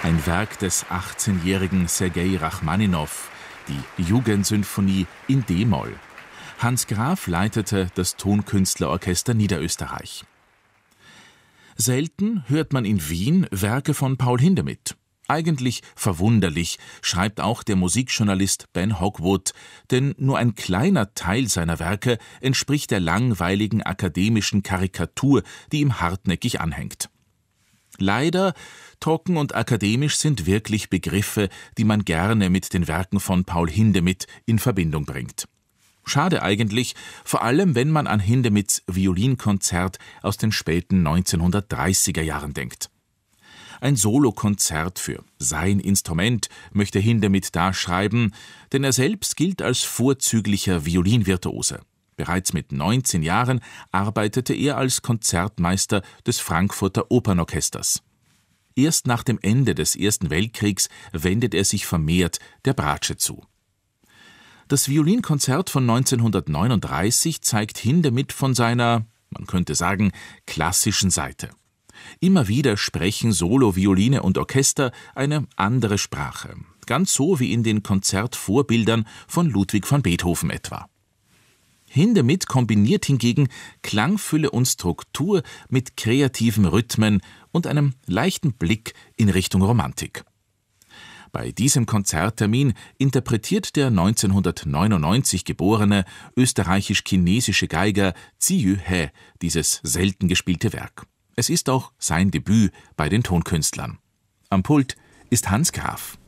Ein Werk des 18-jährigen Sergei Rachmaninow, die Jugendsymphonie in d-Moll. Hans Graf leitete das Tonkünstlerorchester Niederösterreich. Selten hört man in Wien Werke von Paul Hindemith. Eigentlich verwunderlich, schreibt auch der Musikjournalist Ben Hogwood, denn nur ein kleiner Teil seiner Werke entspricht der langweiligen akademischen Karikatur, die ihm hartnäckig anhängt. Leider, trocken und akademisch sind wirklich Begriffe, die man gerne mit den Werken von Paul Hindemith in Verbindung bringt. Schade eigentlich, vor allem wenn man an Hindemiths Violinkonzert aus den späten 1930er Jahren denkt. Ein Solokonzert für sein Instrument möchte Hindemith da schreiben, denn er selbst gilt als vorzüglicher Violinvirtuose. Bereits mit 19 Jahren arbeitete er als Konzertmeister des Frankfurter Opernorchesters. Erst nach dem Ende des Ersten Weltkriegs wendet er sich vermehrt der Bratsche zu. Das Violinkonzert von 1939 zeigt Hindemith von seiner, man könnte sagen, klassischen Seite. Immer wieder sprechen Solo-Violine und Orchester eine andere Sprache, ganz so wie in den Konzertvorbildern von Ludwig van Beethoven etwa. Hindemith kombiniert hingegen Klangfülle und Struktur mit kreativen Rhythmen und einem leichten Blick in Richtung Romantik. Bei diesem Konzerttermin interpretiert der 1999 geborene österreichisch-chinesische Geiger Ziyu He dieses selten gespielte Werk. Es ist auch sein Debüt bei den Tonkünstlern. Am Pult ist Hans Graf.